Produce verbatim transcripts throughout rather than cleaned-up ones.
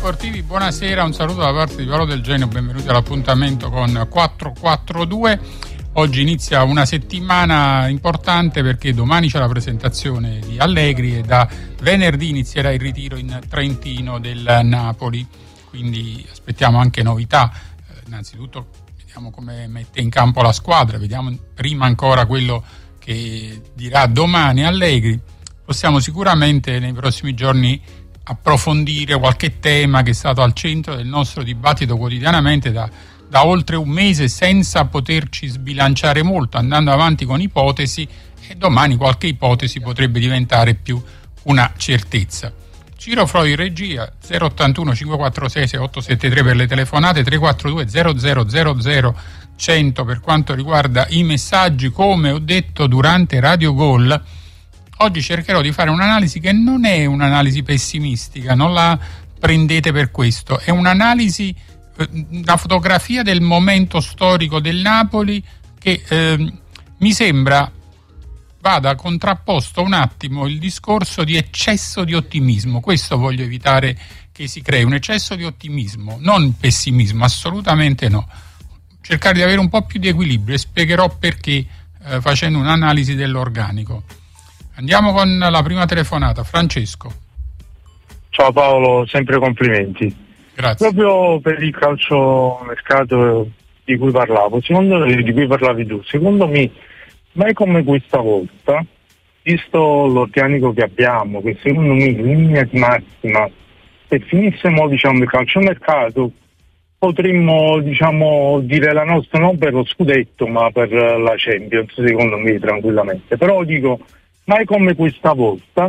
sportivi, buonasera, un saluto da parte di Paolo Del Genio, benvenuti all'appuntamento con quattro quattro due. Oggi inizia una settimana importante perché domani c'è la presentazione di Allegri e da venerdì inizierà il ritiro in Trentino del Napoli, quindi aspettiamo anche novità. Eh, innanzitutto vediamo come mette in campo la squadra, vediamo prima ancora quello che dirà domani Allegri. Possiamo sicuramente nei prossimi giorni approfondire qualche tema che è stato al centro del nostro dibattito quotidianamente da, da oltre un mese, senza poterci sbilanciare molto, andando avanti con ipotesi, e domani qualche ipotesi potrebbe diventare più una certezza. Ciro Froi in regia, zero ottantuno cinquecentoquarantasei seicentosettantatré per le telefonate, tre quattro due zero zero zero zero cento per quanto riguarda i messaggi. Come ho detto durante Radio Gol, oggi cercherò di fare un'analisi che non è un'analisi pessimistica, non la prendete per questo, è un'analisi, una fotografia del momento storico del Napoli che eh, mi sembra vada contrapposto un attimo il discorso di eccesso di ottimismo. Questo voglio evitare che si crei, un eccesso di ottimismo, non pessimismo, assolutamente no. Cercare di avere un po' più di equilibrio e spiegherò perché eh, facendo un'analisi dell'organico. Andiamo con la prima telefonata, Francesco. Ciao Paolo, sempre complimenti. Grazie. Proprio per il calciomercato di cui parlavo, secondo di cui parlavi tu, secondo me mai come questa volta, visto l'organico che abbiamo, che secondo me in linea di massima, se finissimo diciamo il calciomercato, potremmo diciamo dire la nostra non per lo scudetto ma per la Champions, secondo me tranquillamente. Però dico, mai come questa volta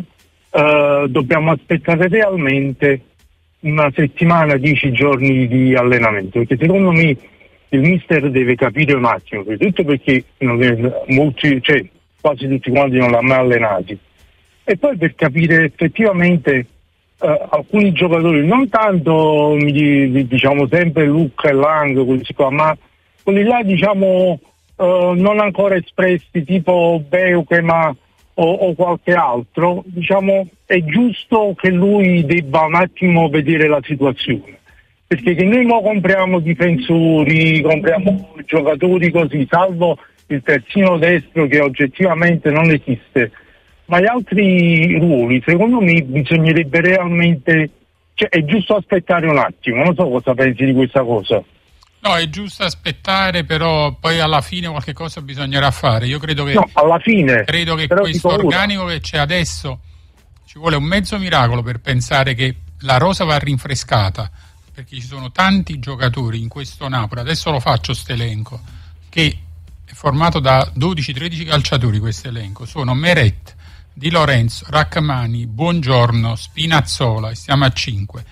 eh, dobbiamo aspettare realmente una settimana, dieci giorni di allenamento, perché secondo me il mister deve capire un attimo, soprattutto perché non è, molti, cioè, quasi tutti quanti non l'hanno mai allenati, e poi per capire effettivamente eh, alcuni giocatori, non tanto diciamo sempre Luca e Lang, quelli qua, ma quelli là diciamo eh, non ancora espressi, tipo Beuke ma O, o qualche altro, diciamo è giusto che lui debba un attimo vedere la situazione, perché che noi mo compriamo difensori, compriamo giocatori così, salvo il terzino destro che oggettivamente non esiste, ma gli altri ruoli secondo me bisognerebbe realmente, cioè è giusto aspettare un attimo. Non so cosa pensi di questa cosa. No, è giusto aspettare, però poi alla fine qualche cosa bisognerà fare. Io credo che, no, alla fine, credo che questo organico che c'è adesso ci vuole un mezzo miracolo per pensare che la rosa va rinfrescata, perché ci sono tanti giocatori in questo Napoli, adesso lo faccio st'elenco, che è formato da dodici tredici calciatori. Questo elenco sono Meret, Di Lorenzo, Rachmani, Buongiorno, Spinazzola, stiamo a cinque,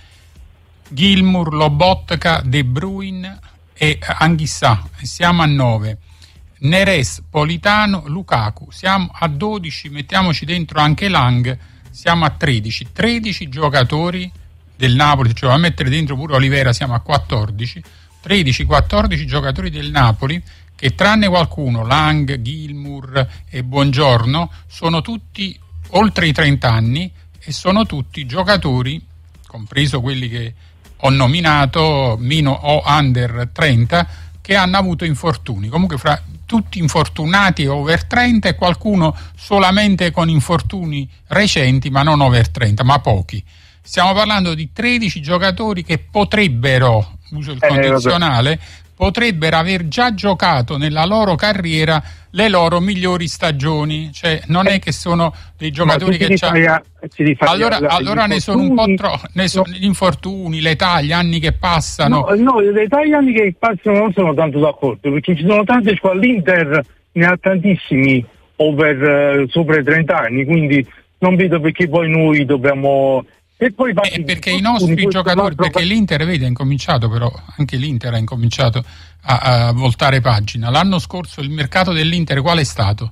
Gilmour, Lobotka, De Bruyne e Anghissà, siamo a nove, Neres, Politano, Lukaku, siamo a dodici, mettiamoci dentro anche Lang, siamo a tredici, tredici giocatori del Napoli, cioè a mettere dentro pure Olivera siamo a quattordici, tredici quattordici giocatori del Napoli che tranne qualcuno, Lang, Gilmour e Buongiorno, sono tutti oltre i trenta anni e sono tutti giocatori, compreso quelli che ho nominato, meno o under trenta, che hanno avuto infortuni. Comunque fra tutti infortunati over trenta e qualcuno solamente con infortuni recenti, ma non over trenta, ma pochi. Stiamo parlando di tredici giocatori che potrebbero, uso il condizionale, eh, potrebbero aver già giocato nella loro carriera le loro migliori stagioni, cioè non è che sono dei giocatori che c'hanno. Allora, allora ne sono un po' troppo, ne sono gli infortuni, l'età, gli anni che passano. No, no, l'età e gli anni che passano non sono tanto d'accordo, perché ci sono tante squadre, l'Inter ne ha tantissimi over eh, sopra i trenta anni, quindi non vedo perché poi noi dobbiamo. E poi eh, perché i nostri giocatori, perché l'Inter vede ha incominciato, però anche l'Inter ha incominciato a, a voltare pagina. L'anno scorso il mercato dell'Inter qual è stato?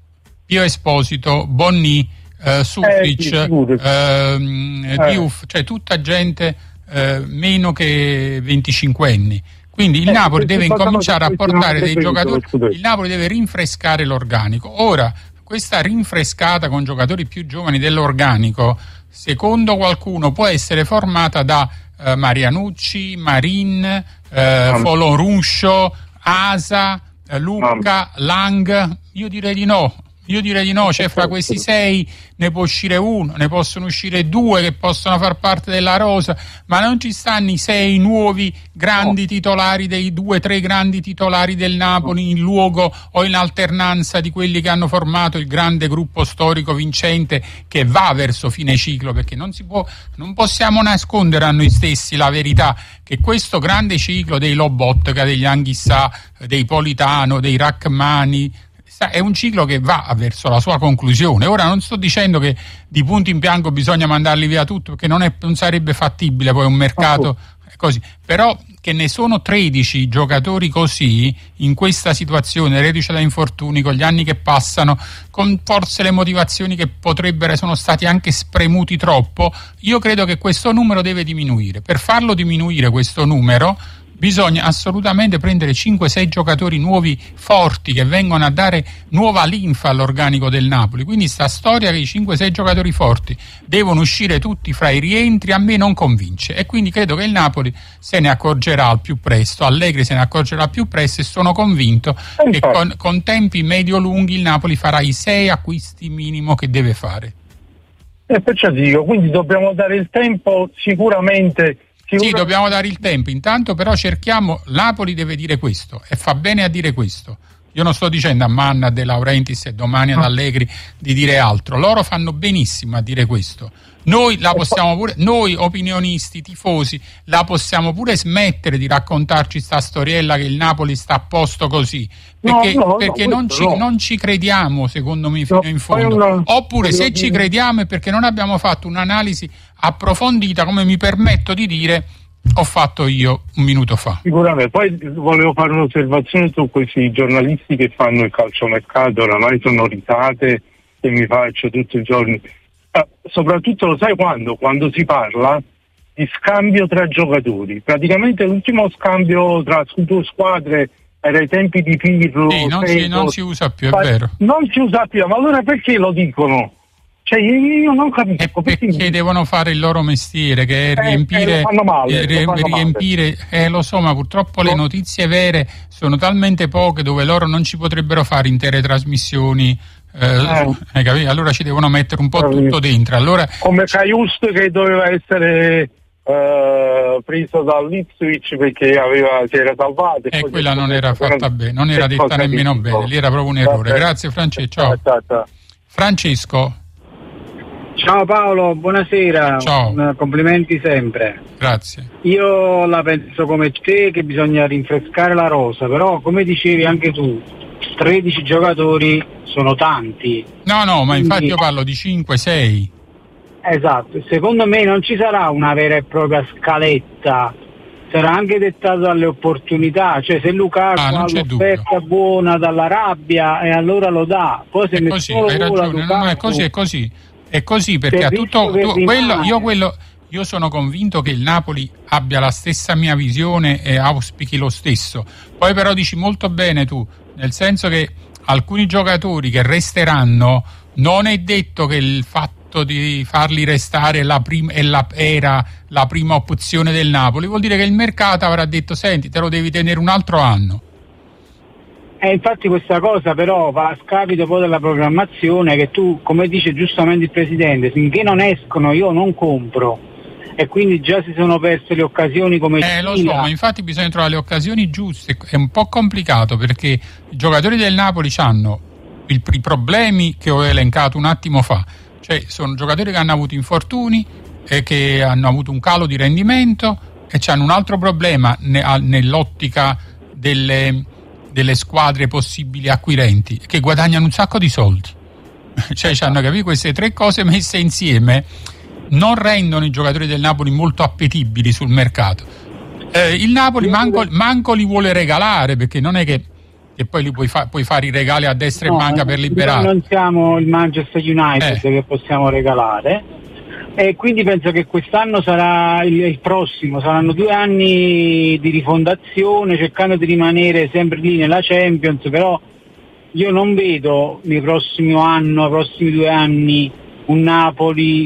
Pio Esposito, Bonni, eh, Sufic, eh, sì, eh, Diouf, cioè tutta gente eh, meno che venticinque anni. Quindi il eh, Napoli deve incominciare a portare dei giocatori, il Napoli deve rinfrescare l'organico. Ora, questa rinfrescata con giocatori più giovani dell'organico, secondo qualcuno, può essere formata da eh, Marianucci, Marin, eh, Foloruscio, Asa, eh, Lucca, Lang. Io direi di no. Io direi di no, cioè fra questi sei ne può uscire uno, ne possono uscire due che possono far parte della rosa, ma non ci stanno i sei nuovi grandi titolari, dei due tre grandi titolari del Napoli in luogo o in alternanza di quelli che hanno formato il grande gruppo storico vincente che va verso fine ciclo, perché non si può, non possiamo nascondere a noi stessi la verità che questo grande ciclo dei Lobotka, degli Anghissà, dei Politano, dei Rachmani è un ciclo che va verso la sua conclusione. Ora non sto dicendo che di punto in bianco bisogna mandarli via tutto, perché non, è, non sarebbe fattibile poi un mercato così, però che ne sono tredici giocatori così in questa situazione, reduce da infortuni, con gli anni che passano, con forse le motivazioni che potrebbero sono stati anche spremuti troppo. Io credo che questo numero deve diminuire. Per farlo diminuire questo numero bisogna assolutamente prendere cinque sei giocatori nuovi forti che vengono a dare nuova linfa all'organico del Napoli. Quindi sta storia che i cinque sei giocatori forti devono uscire tutti fra i rientri a me non convince, e quindi credo che il Napoli se ne accorgerà al più presto, Allegri se ne accorgerà al più presto, e sono convinto che con, con tempi medio-lunghi il Napoli farà i sei acquisti minimo che deve fare. E perciò dico, quindi dobbiamo dare il tempo sicuramente. Sì, dobbiamo dare il tempo, intanto però cerchiamo, Napoli deve dire questo e fa bene a dire questo. Io non sto dicendo a Manna, De Laurentiis e domani ad Allegri di dire altro, loro fanno benissimo a dire questo. Noi la possiamo pure, noi opinionisti, tifosi, la possiamo pure smettere di raccontarci sta storiella che il Napoli sta a posto così, perché, no, no, perché no, non, ci, no. non ci crediamo, secondo me, fino no, in fondo. una, Oppure se ci crediamo è perché non abbiamo fatto un'analisi approfondita, come mi permetto di dire ho fatto io un minuto fa. Sicuramente. Poi volevo fare un'osservazione su questi giornalisti che fanno il calciomercato, oramai sono risate che mi faccio tutti i giorni. Eh, soprattutto lo sai quando? Quando si parla di scambio tra giocatori. Praticamente l'ultimo scambio tra due squadre era ai tempi di Pirlo. Sì, non, si, non si usa più, è vero. Non si usa più, ma allora perché lo dicono? Cioè io non capisco. Perché, perché devono fare il loro mestiere, che è riempire, eh, lo male, eh, lo riempire eh, lo so, ma purtroppo no. Le notizie vere sono talmente poche, dove loro non ci potrebbero fare intere trasmissioni. Eh, eh. Hai capito? Allora ci devono mettere un po' capito. Tutto dentro. Allora, come Caiust che doveva essere uh, preso dall'Ipswich perché aveva, si era salvato. E eh, quella non era fatta bene, non era detta nemmeno bene, lì era proprio un errore. Grazie Francesco. Ciao. Ciao, ciao. Francesco. Ciao Paolo, buonasera. Ciao. Complimenti sempre. Grazie. Io la penso come te che bisogna rinfrescare la rosa, però come dicevi anche tu, tredici giocatori sono tanti. No, no, ma Quindi, infatti io parlo di cinque sei. Esatto, secondo me non ci sarà una vera e propria scaletta, sarà anche dettato dalle opportunità, cioè se Lukaku ah, ha l'offerta buona dall'Arabia e allora lo dà, poi se è così, hai ragione, Lukaku, no, è così, è così. È così perché a tutto tu, quello, io quello io sono convinto che il Napoli abbia la stessa mia visione e auspichi lo stesso. Poi però dici molto bene tu, nel senso che alcuni giocatori che resteranno non è detto che il fatto di farli restare la prim- è la, era la prima opzione del Napoli, vuol dire che il mercato avrà detto senti te lo devi tenere un altro anno. E infatti questa cosa però va a scapito poi della programmazione, che tu, come dice giustamente il Presidente, finché non escono io non compro, e quindi già si sono perse le occasioni come Eh lo so, ma infatti bisogna trovare le occasioni giuste, è un po' complicato perché i giocatori del Napoli hanno i, i problemi che ho elencato un attimo fa, cioè sono giocatori che hanno avuto infortuni e che hanno avuto un calo di rendimento e hanno un altro problema ne, a, nell'ottica delle delle squadre possibili acquirenti che guadagnano un sacco di soldi. Cioè ci hanno capito, queste tre cose messe insieme non rendono i giocatori del Napoli molto appetibili sul mercato. Eh, il Napoli manco, manco li vuole regalare, perché non è che, che poi li puoi, fa, puoi fare i regali a destra no, e manca per liberare. Non siamo il Manchester United eh. che possiamo regalare, e quindi penso che quest'anno sarà il, il prossimo, saranno due anni di rifondazione, cercando di rimanere sempre lì nella Champions, però io non vedo nei prossimi anno, nei prossimi due anni un Napoli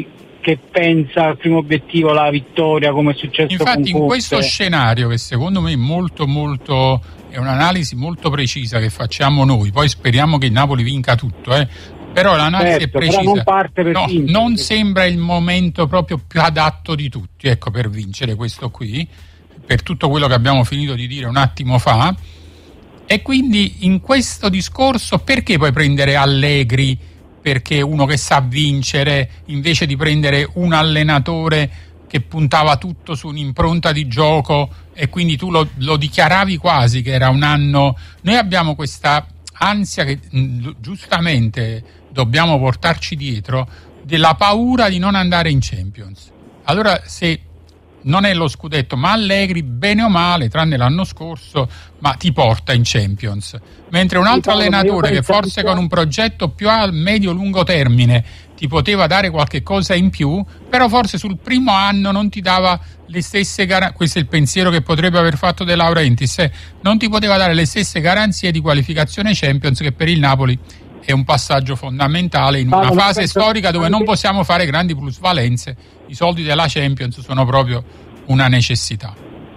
che pensa al primo obiettivo la vittoria, come è successo infatti con in questo scenario, che secondo me è molto molto è un'analisi molto precisa che facciamo noi, poi speriamo che il Napoli vinca tutto, eh. Però l'analisi certo, è precisa, non, parte per no, vincere. Non sembra il momento proprio più adatto di tutti, ecco, per vincere questo qui, per tutto quello che abbiamo finito di dire un attimo fa. E quindi in questo discorso perché poi prendere Allegri, perché uno che sa vincere, invece di prendere un allenatore che puntava tutto su un'impronta di gioco, e quindi tu lo, lo dichiaravi quasi che era un anno. Noi abbiamo questa ansia che mh, giustamente dobbiamo portarci dietro, della paura di non andare in Champions. Allora, se non è lo scudetto, ma Allegri, bene o male, tranne l'anno scorso, ma ti porta in Champions. Mentre un altro allenatore che forse con un progetto più a medio-lungo termine ti poteva dare qualche cosa in più, però forse sul primo anno non ti dava le stesse garanzie. Questo è il pensiero che potrebbe aver fatto De Laurentiis, eh? Non ti poteva dare le stesse garanzie di qualificazione Champions, che per il Napoli è un passaggio fondamentale in una fase storica dove non possiamo fare grandi plusvalenze. I soldi della Champions sono proprio una necessità.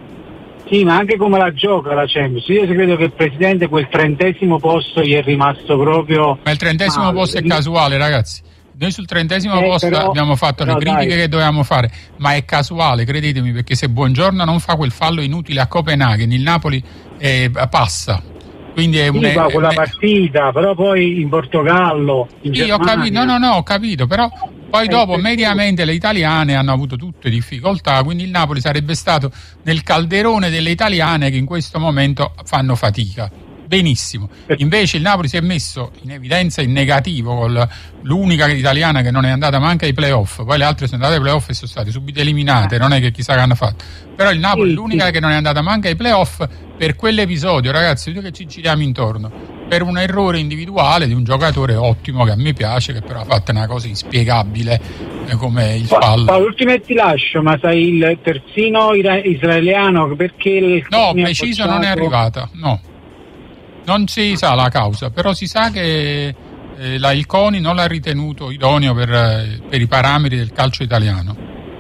Sì, ma anche come la gioca la Champions. Io credo che il presidente quel trentesimo posto gli è rimasto proprio. Ma il trentesimo male. Posto è casuale, ragazzi. Noi sul trentesimo eh, posto però, abbiamo fatto però, le critiche dai. che dovevamo fare, ma è casuale, credetemi, perché se Buongiorno non fa quel fallo inutile a Copenaghen, il Napoli eh, passa. Quindi è sì, un, ma quella è, partita, però poi in Portogallo, in sì, ho capito, no, no, no, ho capito, però poi eh, dopo mediamente le italiane hanno avuto tutte difficoltà, quindi il Napoli sarebbe stato nel calderone delle italiane che in questo momento fanno fatica. Benissimo. Invece il Napoli si è messo in evidenza in negativo con l'unica italiana che non è andata manca ai playoff, poi le altre sono andate ai playoff e sono state subito eliminate, non è che chissà che hanno fatto, però il Napoli è l'unica che non è andata manca ai playoff per quell'episodio, ragazzi, noi che ci giriamo intorno, per un errore individuale di un giocatore ottimo che a me piace, che però ha fatto una cosa inspiegabile eh, come il fallo. L'ultimo e ti lascio, ma sai il terzino israeliano perché il no, preciso non è arrivata, no. Non si sa la causa, però si sa che eh, la, il CONI non l'ha ritenuto idoneo per, eh, per i parametri del calcio italiano.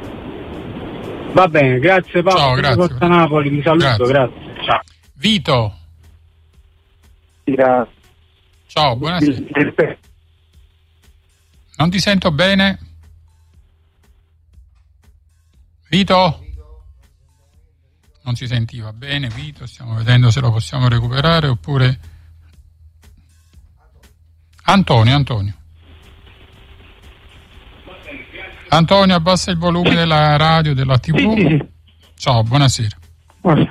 Va bene, grazie Paolo. Ciao, grazie. Forza Napoli, mi saluto, grazie. grazie. Ciao. Vito. Grazie. Ciao, buonasera. Non ti sento bene? Vito? Non si sentiva bene, Vito, stiamo vedendo se lo possiamo recuperare oppure. Antonio, Antonio. Antonio, abbassa il volume della radio, della tivù. Sì, sì, sì. Ciao, buonasera. Buonasera.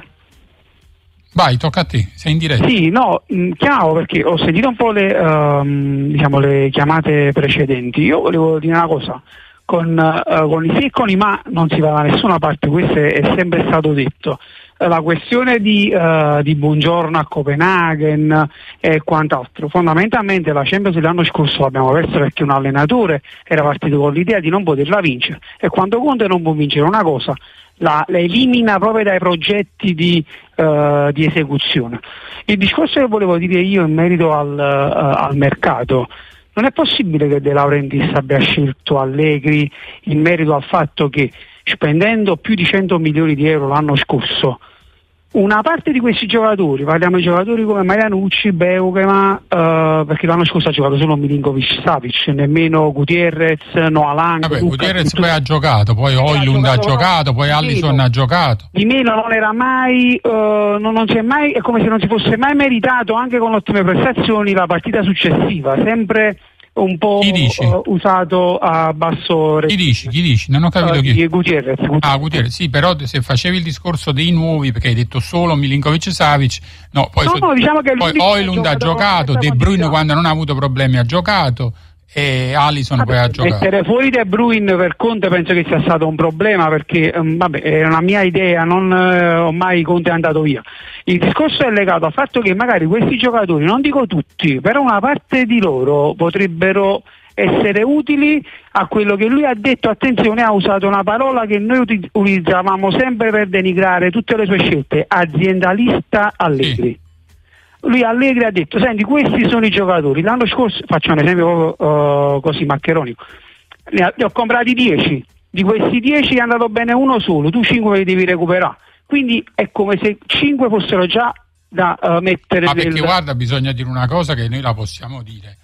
Vai, tocca a te, sei in diretta. Sì, no, chiaro, perché ho sentito un po' le, um, diciamo, le chiamate precedenti. Io volevo dire una cosa. Con, uh, con i sì e con i ma non si va da nessuna parte, questo è, è sempre stato detto. Uh, la questione di, uh, di Buongiorno a Copenaghen e quant'altro, fondamentalmente la Champions l'anno scorso l'abbiamo persa perché un allenatore era partito con l'idea di non poterla vincere, e quando Conte non può vincere una cosa la, la elimina proprio dai progetti di, uh, di esecuzione. Il discorso che volevo dire io in merito al, uh, al mercato: non è possibile che De Laurentiis abbia scelto Allegri in merito al fatto che, spendendo più di cento milioni di euro l'anno scorso, una parte di questi giocatori, parliamo di giocatori come Marianucci, Beukema, uh, perché l'anno scorso ha giocato solo Milinkovic-Savic, nemmeno Gutierrez, Noah Lang. Vabbè, Gutierrez poi ha giocato, poi Højlund ha giocato, giocato poi Alisson ha giocato. Di meno non era mai, uh, non, non si è mai, è come se non si fosse mai meritato, anche con ottime prestazioni, la partita successiva, sempre un po' uh, usato a basso chi dici? Chi dici? Non ho capito uh, chi. Gutierrez, Gutierrez. Ah, Gutierrez, sì, però se facevi il discorso dei nuovi, perché hai detto solo Milinkovic-Savic, no, poi, no, so, no, diciamo che poi Højlund ha giocato, De Bruyne quando non ha avuto problemi ha giocato, e Alisson poi ha giocato. Mettere fuori De Bruyne per Conte penso che sia stato un problema, perché um, vabbè, è una mia idea, non uh, ho mai Conte è andato via. Il discorso è legato al fatto che magari questi giocatori, non dico tutti, però una parte di loro potrebbero essere utili a quello che lui ha detto. Attenzione, ha usato una parola che noi utilizzavamo sempre per denigrare tutte le sue scelte: aziendalista Allegri. Sì. Lui Allegri ha detto: senti, questi sono i giocatori. L'anno scorso, faccio un esempio uh, così maccheronico, ne, ne ho comprati dieci, di questi dieci è andato bene uno solo, tu cinque li devi recuperare, quindi è come se cinque fossero già da uh, mettere ma perché nel... guarda, bisogna dire una cosa che noi la possiamo dire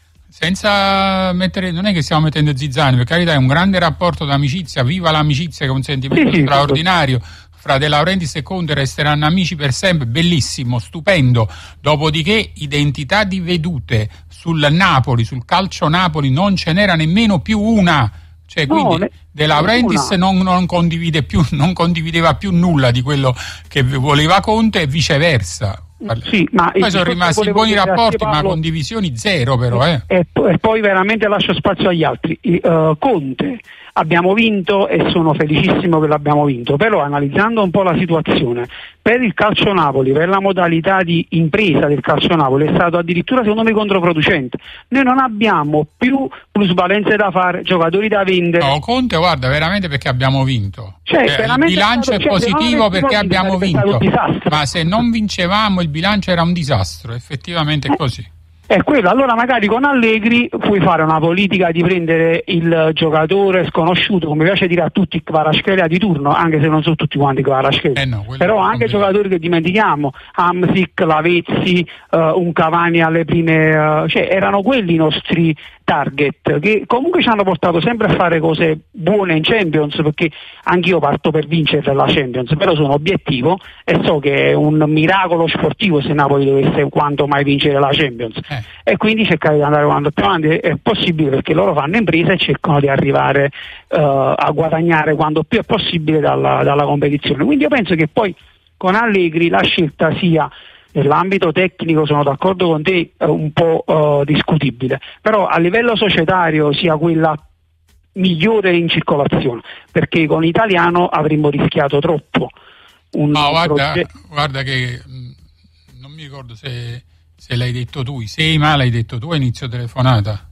senza mettere, non è che stiamo mettendo zizzani, per carità, è un grande rapporto d'amicizia, viva l'amicizia che è un sentimento sì, straordinario, sì. Fra De Laurentiis e Conte resteranno amici per sempre, bellissimo, stupendo. Dopodiché identità di vedute sul Napoli, sul calcio Napoli non ce n'era nemmeno più una, cioè no, quindi ne... De Laurentiis non, non, condivide più, non condivideva più nulla di quello che voleva Conte e viceversa. Sì, ma poi sono rimasti buoni rapporti, Paolo, ma condivisioni zero però. Eh. E, e poi veramente lascio spazio agli altri. Uh, Conte, abbiamo vinto e sono felicissimo che l'abbiamo vinto, però analizzando un po' la situazione, per il calcio Napoli, per la modalità di impresa del calcio Napoli è stato addirittura secondo me controproducente. Noi non abbiamo più plusvalenze da fare, giocatori da vendere. No, Conte guarda veramente perché abbiamo vinto. Cioè, eh, il bilancio è, stato, è positivo perché abbiamo vinto, ma se non vincevamo il bilancio era un disastro, effettivamente è così. È quello, allora magari con Allegri puoi fare una politica di prendere il giocatore sconosciuto, come piace dire a tutti, Kvaratskhelia di turno, anche se non sono tutti quanti Kvaratskhelia, eh no, però anche giocatori che dimentichiamo, Hamsik, Lavezzi, uh, un Cavani alle prime, uh, cioè erano quelli i nostri target, che comunque ci hanno portato sempre a fare cose buone in Champions, perché anch'io parto per vincere la Champions, però sono obiettivo e so che è un miracolo sportivo se Napoli dovesse quanto mai vincere la Champions, eh. E quindi cercare di andare quanto più avanti è possibile, perché loro fanno impresa e cercano di arrivare uh, a guadagnare quanto più è possibile dalla, dalla competizione. Quindi io penso che poi con Allegri la scelta sia, nell'ambito tecnico sono d'accordo con te, un po' uh, discutibile, però a livello societario sia quella migliore in circolazione, perché con Italiano avremmo rischiato troppo. Un no, guarda, proget- guarda che mh, non mi ricordo se, se l'hai detto tu, i sei ma l'hai detto tu a inizio telefonata.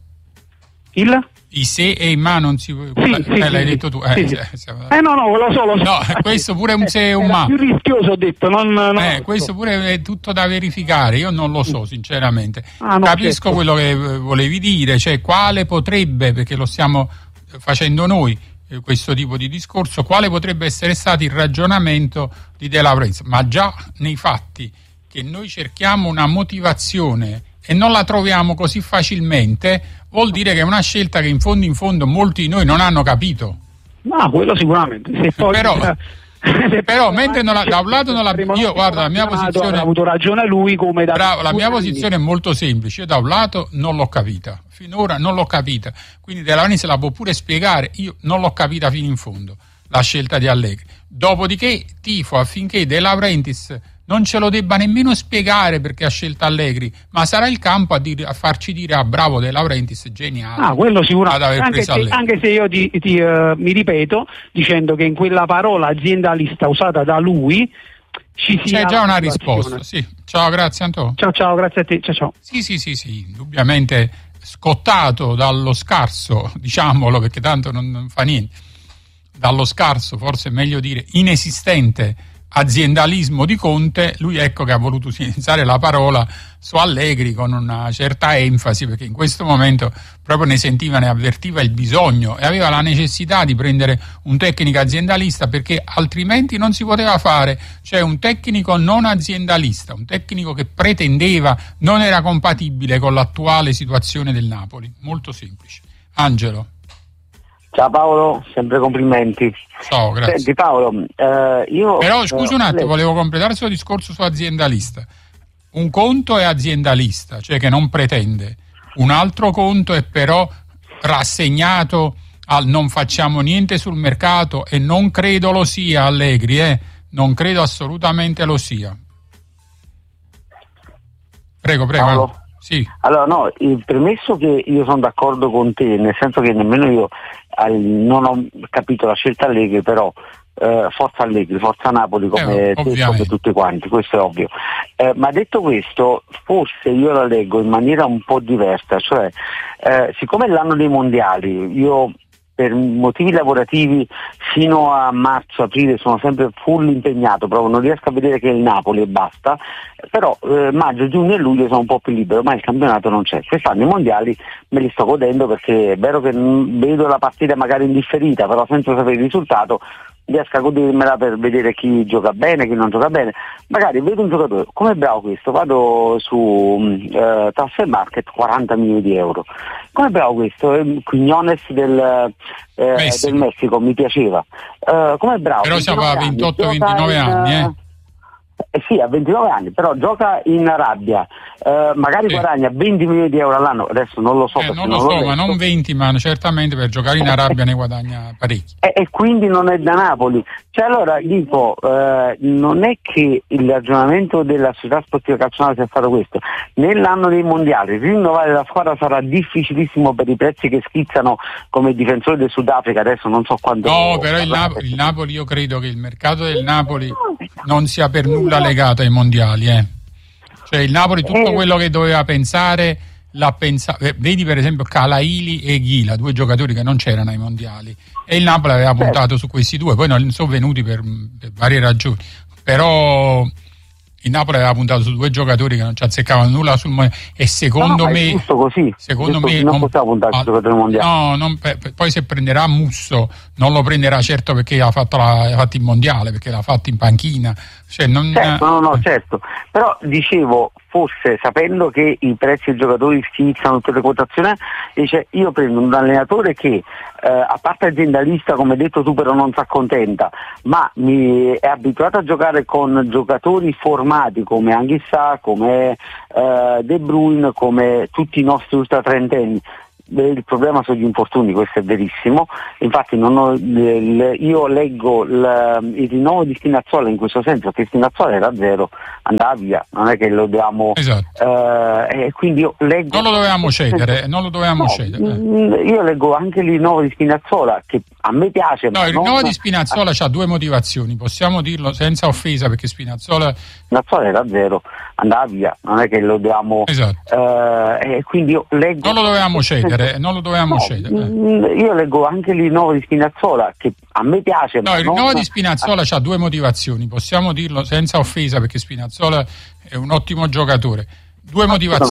Il? I se e i ma non si può. Sì, eh, sì, l'hai sì, detto tu. Sì, eh, sì. Eh, siamo... eh no, no, lo so, lo so. No, questo pure è un se e un ma. Più rischioso ho detto, non, non eh, so. questo pure è tutto da verificare, io non lo so sinceramente. Ah, no, Capisco certo. quello che volevi dire, cioè quale potrebbe, perché lo stiamo facendo noi, eh, questo tipo di discorso, quale potrebbe essere stato il ragionamento di De Laurentiis, ma già nei fatti che noi cerchiamo una motivazione e non la troviamo così facilmente, vuol dire che è una scelta che in fondo in fondo molti di noi non hanno capito. No, quello sicuramente. Se poi, però, se però poi mentre non la, da un lato non la, io guarda la mia posizione ha avuto ragione lui come da bravo, la mia posizione è molto semplice, io da un lato non l'ho capita, finora non l'ho capita, quindi De Laurentiis la può pure spiegare, io non l'ho capita fino in fondo la scelta di Allegri, dopodiché tifo affinché De Laurentiis non ce lo debba nemmeno spiegare perché ha scelto Allegri, ma sarà il campo a, dire, a farci dire ah bravo De Laurentiis, geniale. Ah, quello sicuramente, ad aver anche, preso se, anche se io ti, ti, uh, mi ripeto dicendo che in quella parola aziendalista usata da lui ci sia c'è già una risposta. Sì. Ciao, grazie Antonio. Ciao, ciao, grazie a te. Ciao, ciao. Sì, sì, sì, sì, indubbiamente scottato dallo scarso, diciamolo perché tanto non, non fa niente, dallo scarso, forse è meglio dire inesistente aziendalismo di Conte, lui ecco che ha voluto utilizzare la parola su Allegri con una certa enfasi, perché in questo momento proprio ne sentiva, ne avvertiva il bisogno e aveva la necessità di prendere un tecnico aziendalista, perché altrimenti non si poteva fare, cioè un tecnico non aziendalista, un tecnico che pretendeva, non era compatibile con l'attuale situazione del Napoli. Molto semplice. Angelo. Ciao Paolo, sempre complimenti. Ciao, grazie. Senti Paolo, eh, io... Però scusa un attimo, lei... volevo completare il suo discorso su aziendalista. Un conto è aziendalista, cioè che non pretende. Un altro conto è però rassegnato al non facciamo niente sul mercato, e non credo lo sia Allegri, eh? Non credo assolutamente lo sia. Prego, prego. Paolo? Sì. Allora no, il premesso che io sono d'accordo con te, nel senso che nemmeno io al, non ho capito la scelta Allegri, però eh, forza Allegri, forza Napoli come, eh, te, come tutti quanti, questo è ovvio. Eh, ma detto questo, forse io la leggo in maniera un po' diversa, cioè eh, siccome è l'anno dei mondiali, io per motivi lavorativi fino a marzo-aprile sono sempre full impegnato, proprio non riesco a vedere che il Napoli e basta, però eh, maggio, giugno e luglio sono un po' più libero, ma il campionato non c'è. Quest'anno i mondiali me li sto godendo perché è vero che vedo la partita magari indifferita, però senza sapere il risultato riesco a godermela per vedere chi gioca bene, chi non gioca bene. Magari vedo un giocatore, come è bravo questo, vado su eh, Transfer Market, quaranta milioni di euro. Come è bravo questo, eh, Quiñones del, eh, Messico. del Messico, mi piaceva. Eh, come è bravo? Però siamo a ventotto ventinove anni, eh? Eh sì, a ventinove anni, però gioca in Arabia, eh, magari sì. guadagna venti milioni di euro all'anno, adesso non lo so. Eh, non lo so, ma non venti, ma certamente per giocare in Arabia ne guadagna parecchi. E, e quindi non è da Napoli. Cioè allora dico, eh, non è che il ragionamento della società sportiva calcionale sia stato questo. Nell'anno dei mondiali rinnovare la squadra sarà difficilissimo per i prezzi che schizzano come difensori del Sudafrica, adesso non so quanto. No, però il, Nap- il Napoli, io credo che il mercato del Napoli non sia per nulla legato ai mondiali, eh. Cioè il Napoli tutto quello che doveva pensare l'ha pensato. Vedi per esempio Calaili e Ghila, due giocatori che non c'erano ai mondiali, e il Napoli aveva puntato su questi due, poi non sono venuti per, per varie ragioni, però il Napoli aveva puntato su due giocatori che non ci azzeccavano nulla sul mondiale, e secondo no, no, me è giusto così. secondo giusto, me non possiamo puntare sui giocatori mondiali. No, non, poi se prenderà Musso non lo prenderà certo perché ha fatto, la, ha fatto il mondiale, perché l'ha fatto in panchina, cioè non, certo, no, no, certo, però dicevo, forse sapendo che i prezzi dei giocatori schizzano tutte le quotazioni, dice io prendo un allenatore che eh, a parte aziendalista, come hai detto tu, però non si accontenta, ma mi è abituato a giocare con giocatori formati come Anghissà, come eh, De Bruyne, come tutti i nostri ultra trentenni. Il problema sono gli infortuni, questo è verissimo. Infatti non ho, il, io leggo il, il rinnovo di Spinazzola in questo senso, che Spinazzola era zero, andava via, non è che lo dobbiamo esatto. eh, e quindi io leggo, non lo dovevamo cedere, non lo dovevamo no, cedere. Io leggo anche il rinnovo di Spinazzola, che a me piace. No, ma il rinnovo non... di Spinazzola ha due motivazioni, possiamo dirlo senza offesa, perché Spinazzola Spinazzola era zero, andava via, non è che lo dobbiamo esatto. eh, e quindi io leggo, non lo dovevamo cedere, non lo dovevamo no, cedere. Io leggo anche il rinnovo di Spinazzola, che a me piace. No, ma il rinnovo non... di Spinazzola ha due motivazioni, possiamo dirlo senza offesa, perché Spinazzola è un ottimo giocatore. Due motivazioni.